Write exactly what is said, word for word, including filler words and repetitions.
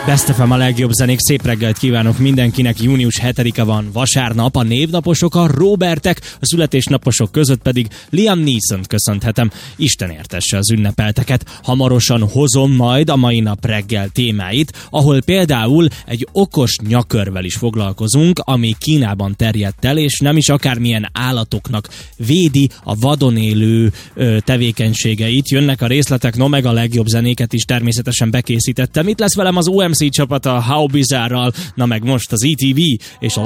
Best ef em a legjobb zenék, szép reggelt kívánok mindenkinek, június hetedike van, vasárnap, a névnaposok a Robertek, a születésnaposok között pedig Liam Neeson-t köszönhetem, Isten értesse az ünnepelteket. Hamarosan hozom majd a mai nap reggel témáit, ahol például egy okos nyakörvel is foglalkozunk, ami Kínában terjedt el, és nem is akármilyen állatoknak védi a vadon élő ö, tevékenységeit. Jönnek a részletek, no meg a legjobb zenéket is természetesen bekészítettem. Itt lesz velem az o em cé csapat a How Bizarre-ral, na meg most az í té vé és a